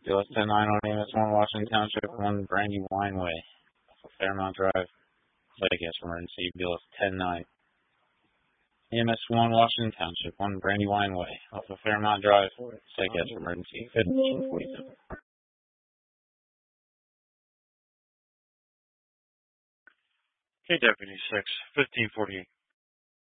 BLS 10-9 on EMS 1, Washington Township, 1 Brandywine Way, Fairmount Drive, Lake gas emergency, BLS 10-9. EMS 1, Washington Township, 1 Brandywine Way, off of Fairmount Drive, Lake gas emergency, 1547. Okay, Deputy 6, 1548.